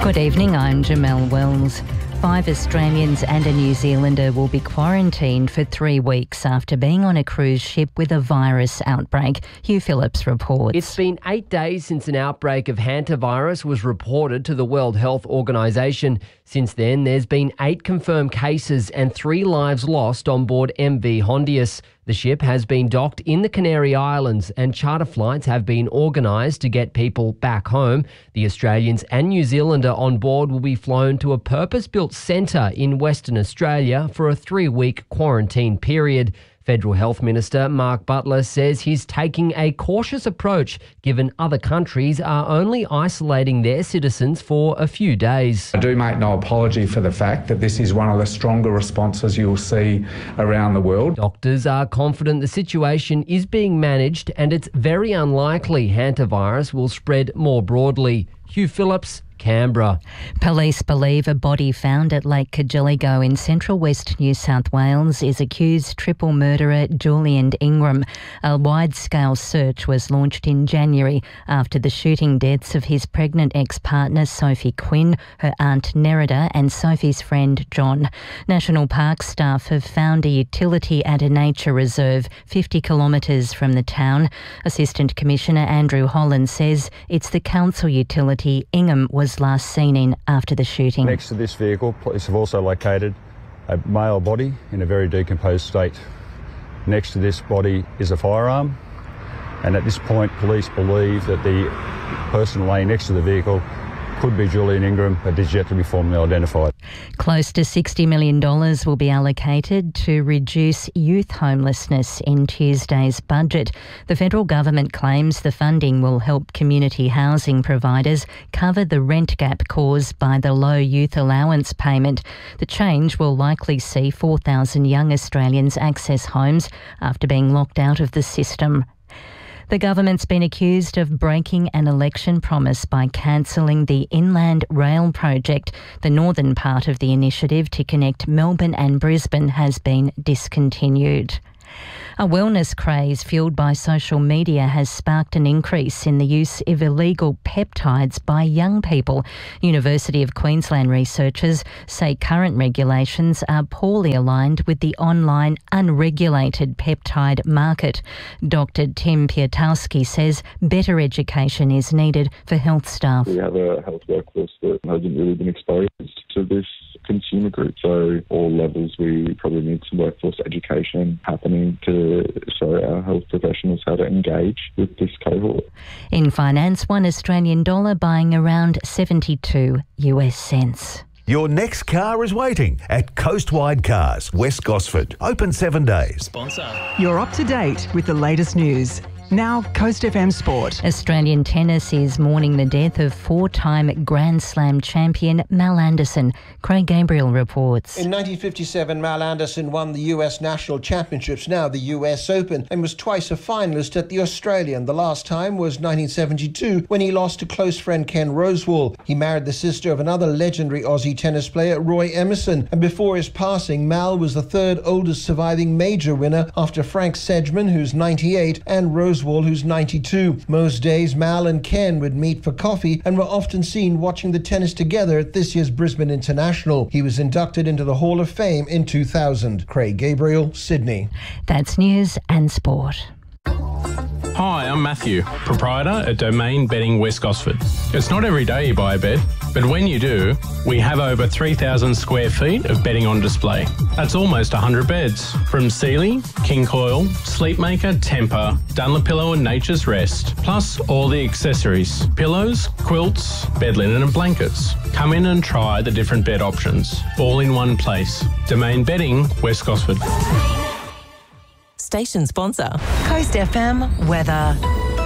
Good evening, I'm Jamelle Wells. 5 Australians and a New Zealander will be quarantined for 3 weeks after being on a cruise ship with a virus outbreak. Hugh Phillips reports. It's been 8 days since an outbreak of hantavirus was reported to the World Health Organisation. Since then, there's been 8 confirmed cases and 3 lives lost on board MV Hondius. The ship has been docked in the Canary Islands and charter flights have been organised to get people back home. The Australians and New Zealander on board will be flown to a purpose-built centre in Western Australia for a 3-week quarantine period. Federal Health Minister Mark Butler says he's taking a cautious approach given other countries are only isolating their citizens for a few days. I do make no apology for the fact that this is one of the stronger responses you'll see around the world. Doctors are confident the situation is being managed and it's very unlikely hantavirus will spread more broadly. Hugh Phillips, Canberra. Police believe a body found at Lake Cargelligo in central west New South Wales is accused triple murderer Julian Ingram. A wide-scale search was launched in January after the shooting deaths of his pregnant ex-partner Sophie Quinn, her aunt Nerida and Sophie's friend John. National Park staff have found a utility at a nature reserve 50 kilometres from the town. Assistant Commissioner Andrew Holland says it's the council utility Ingham was last seen in after the shooting. Next to this vehicle, police have also located a male body in a very decomposed state. Next to this body is a firearm, and at this point police believe that the person laying next to the vehicle could be Julian Ingram, but is yet to be formally identified. Close to $60 million will be allocated to reduce youth homelessness in Tuesday's budget. The federal government claims the funding will help community housing providers cover the rent gap caused by the low youth allowance payment. The change will likely see 4,000 young Australians access homes after being locked out of the system. The government's been accused of breaking an election promise by cancelling the Inland Rail project. The northern part of the initiative to connect Melbourne and Brisbane has been discontinued. A wellness craze fuelled by social media has sparked an increase in the use of illegal peptides by young people. University of Queensland researchers say current regulations are poorly aligned with the online unregulated peptide market. Dr. Tim Piatowski says better education is needed for health staff. We have a health workforce that hasn't really been exposed to this consumer group, so all levels we probably need some workforce education happening to show our health professionals how to engage with this cohort. In finance, $1 Australian buying around 72 US cents. Your next car is waiting at Coastwide Cars, West Gosford. Open 7 days. Sponsor. You're up to date with the latest news. Now, Coast FM Sport. Australian tennis is mourning the death of 4-time Grand Slam champion Mal Anderson. Craig Gabriel reports. In 1957, Mal Anderson won the US National Championships, now the US Open, and was twice a finalist at the Australian. The last time was 1972 when he lost to close friend Ken Rosewall. He married the sister of another legendary Aussie tennis player, Roy Emerson, and before his passing, Mal was the third oldest surviving major winner after Frank Sedgman, who's 98, and Rosewall, who's 92. Most days, Mal and Ken would meet for coffee and were often seen watching the tennis together at this year's Brisbane International. He was inducted into the Hall of Fame in 2000. Craig Gabriel, Sydney. That's news and sport. Hi, I'm Matthew, proprietor at Domain Bedding West Gosford. It's not every day you buy a bed, but when you do, we have over 3,000 square feet of bedding on display. That's almost 100 beds, from Sealy, King Coil, Sleepmaker, Tempur, Dunlopillow and Nature's Rest, plus all the accessories, pillows, quilts, bed linen and blankets. Come in and try the different bed options, all in one place. Domain Bedding West Gosford. Station sponsor. Coast FM weather.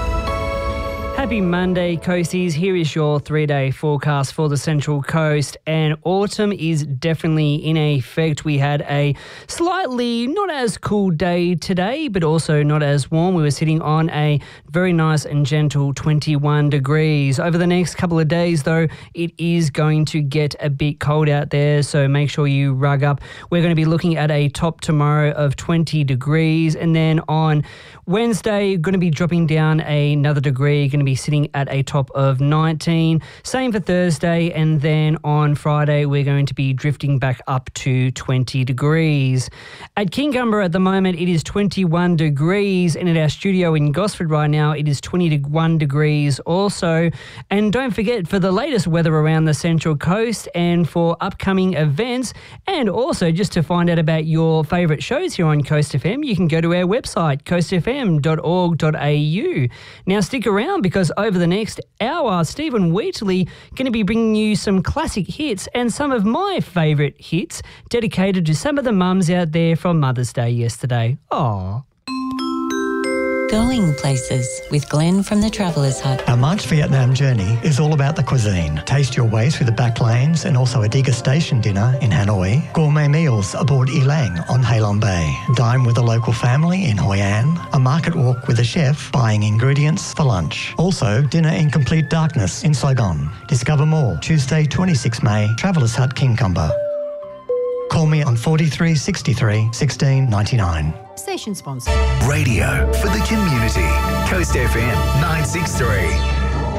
Happy Monday, Coasties. Here is your 3-day forecast for the Central Coast, and autumn is definitely in effect. We had a slightly not as cool day today, but also not as warm. We were sitting on a very nice and gentle 21 degrees. Over the next couple of days, though, it is going to get a bit cold out there, so make sure you rug up. We're going to be looking at a top tomorrow of 20 degrees, and then on Wednesday, going to be dropping down another degree, going to be be sitting at a top of 19. Same for Thursday, and then on Friday we're going to be drifting back up to 20 degrees. At Kincumber at the moment it is 21 degrees, and at our studio in Gosford right now it is 21 degrees also. And don't forget, for the latest weather around the Central Coast and for upcoming events, and also just to find out about your favourite shows here on Coast FM, you can go to our website, coastfm.org.au. Now stick around, because over the next hour, Stephen Wheatley going to be bringing you some classic hits and some of my favourite hits dedicated to some of the mums out there from Mother's Day yesterday. Aww. Going places with Glenn from the Traveller's Hut. Our March Vietnam journey is all about the cuisine. Taste your way through the back lanes and also a degustation dinner in Hanoi. Gourmet meals aboard Elang on Halong Bay. Dine with a local family in Hoi An. A market walk with a chef buying ingredients for lunch. Also, dinner in complete darkness in Saigon. Discover more Tuesday, 26 May, Traveller's Hut, Kincumber. Call me on 43 63 16 99. Station sponsor. Radio for the community. Coast FM 963.